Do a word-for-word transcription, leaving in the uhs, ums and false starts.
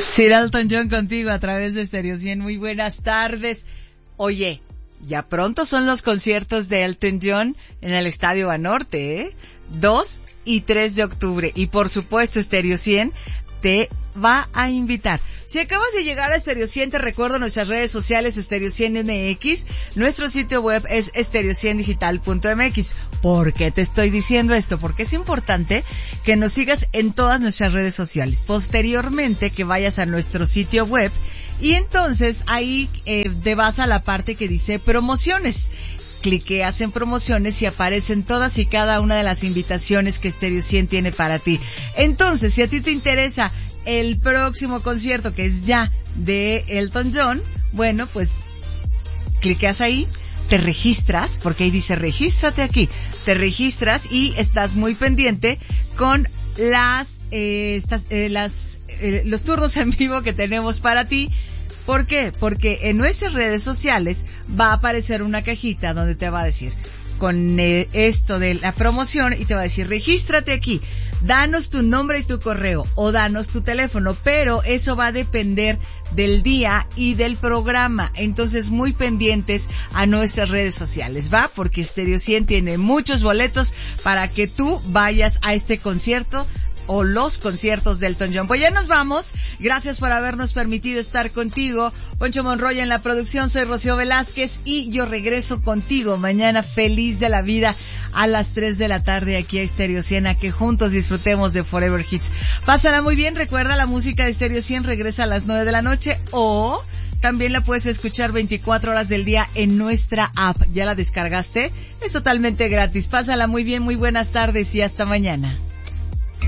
Sir Elton John contigo a través de Stereo cien. Muy buenas tardes. Oye, ya pronto son los conciertos de Elton John en el Estadio Banorte, ¿eh? dos y tres de octubre. Y por supuesto, Stereo cien te va a invitar. Si acabas de llegar a Stereo cien, te recuerdo nuestras redes sociales, Stereo cien M X, nuestro sitio web es stereo cien digital punto m x. ¿Por qué te estoy diciendo esto? Porque es importante que nos sigas en todas nuestras redes sociales. Posteriormente, que vayas a nuestro sitio web y entonces ahí eh, te vas a la parte que dice promociones. Cliqueas en promociones y aparecen todas y cada una de las invitaciones que Stereo cien tiene para ti. Entonces, si a ti te interesa el próximo concierto, que es ya de Elton John, bueno, pues cliqueas ahí, te registras, porque ahí dice regístrate aquí, te registras y estás muy pendiente con las, eh, estas, eh, las, eh, los turnos en vivo que tenemos para ti. ¿Por qué? Porque en nuestras redes sociales va a aparecer una cajita donde te va a decir con eh, esto de la promoción y te va a decir regístrate aquí, danos tu nombre y tu correo o danos tu teléfono, pero eso va a depender del día y del programa. Entonces muy pendientes a nuestras redes sociales, ¿va? Porque Stereo cien tiene muchos boletos para que tú vayas a este concierto o los conciertos de Elton John. Pues ya nos vamos. Gracias por habernos permitido estar contigo. Poncho Monroy en la producción. Soy Rocío Velázquez y yo regreso contigo mañana feliz de la vida a las tres de la tarde aquí a Stereo cien, a que juntos disfrutemos de Forever Hits. Pásala muy bien. Recuerda, la música de Stereo cien regresa a las nueve de la noche o también la puedes escuchar veinticuatro horas del día en nuestra app. ¿Ya la descargaste? Es totalmente gratis. Pásala muy bien, muy buenas tardes y hasta mañana.